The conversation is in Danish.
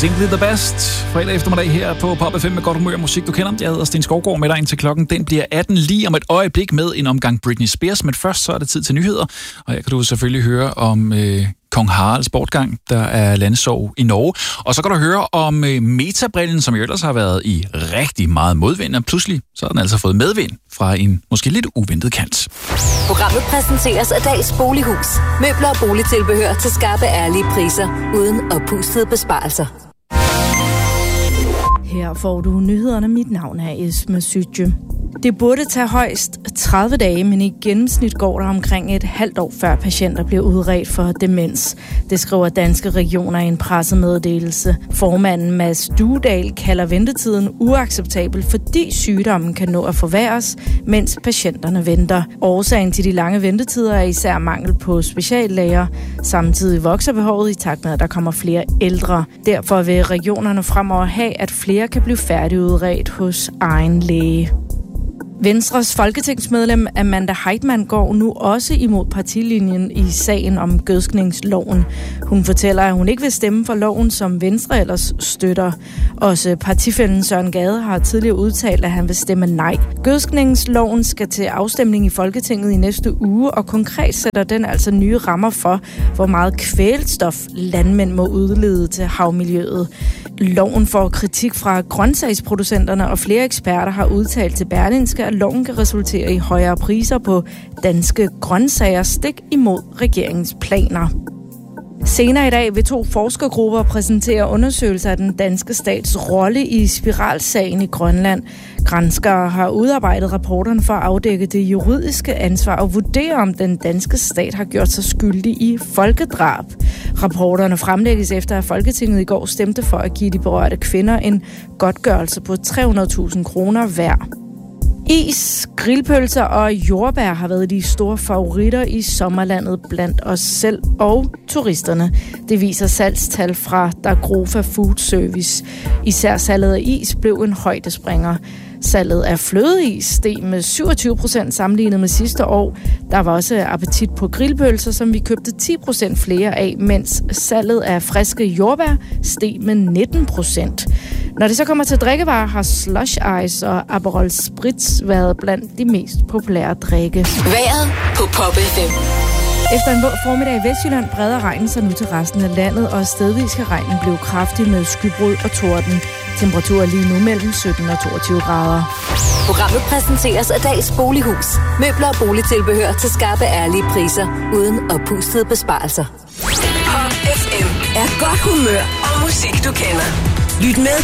Simply the best. Fredag eftermiddag her på Pop FM med godt humør og musik, du kender. Jeg hedder Sten Skovgaard med dig indtil klokken. Den bliver 18 lige om et øjeblik med en omgang Britney Spears. Men først så er det tid til nyheder. Og her kan du selvfølgelig høre om Kong Haralds bortgang, der er landesorg i Norge. Og så kan du høre om Meta-brillen, som jo ellers har været i rigtig meget modvind. Og pludselig så har den altså fået medvind fra en måske lidt uventet kant. Programmet præsenteres af Dags Bolighus. Møbler og boligtilbehør til skarpe, ærlige priser, uden oppustede besparelser. Her får du nyhederne. Mit navn er Esme Sytje. Det burde tage højst 30 dage, men i gennemsnit går der omkring et halvt år, før patienter bliver udredt for demens. Det skriver Danske Regioner i en pressemeddelelse. Formanden Mads Duedal kalder ventetiden uacceptabel, fordi sygdommen kan nå at forværres, mens patienterne venter. Årsagen til de lange ventetider er især mangel på speciallæger. Samtidig vokser behovet i takt med, at der kommer flere ældre. Derfor vil regionerne fremover have, at flere kan blive færdigudredt hos egen læge. Venstres folketingsmedlem Amanda Heitmann går nu også imod partilinjen i sagen om gødskningsloven. Hun fortæller, at hun ikke vil stemme for loven, som Venstre ellers støtter. Også partifællen Søren Gade har tidligere udtalt, at han vil stemme nej. Gødskningsloven skal til afstemning i Folketinget i næste uge, og konkret sætter den altså nye rammer for, hvor meget kvælstof landmænd må udlede til havmiljøet. Loven får kritik fra grøntsagsproducenterne, og flere eksperter har udtalt til Berlingske, at loven kan resultere i højere priser på danske grøntsager, stik imod regeringens planer. Senere i dag vil 2 forskergrupper præsentere undersøgelser af den danske stats rolle i spiralsagen i Grønland. Granskere har udarbejdet rapporterne for at afdække det juridiske ansvar og vurdere, om den danske stat har gjort sig skyldig i folkedrab. Rapporterne fremlægges efter, at Folketinget i går stemte for at give de berørte kvinder en godtgørelse på 300.000 kroner hver. Is, grillpølser og jordbær har været de store favoritter i sommerlandet blandt os selv og turisterne. Det viser salgstal fra Dagrofa Food Service. Især salget af is blev en højdespringer. Salget af flødeis steg med 27% sammenlignet med sidste år. Der var også appetit på grillpølser, som vi købte 10% flere af, mens salget af friske jordbær steg med 19%. Når det så kommer til drikkevarer, har slush ice og Aperol Spritz været blandt de mest populære drikke. Vejret på Pop FM. Efter en våd formiddag i Vestjylland breder regnen sig nu til resten af landet, og stedvis kan regnen blive kraftig med skybrud og torden. Temperaturer lige nu mellem 17 og 22 grader. Programmet præsenteres af Dags Bolighus. Møbler og boligtilbehør til skarpe, ærlige priser, uden oppustede besparelser. Pop FM er godt humør og musik, du kender. Lyt med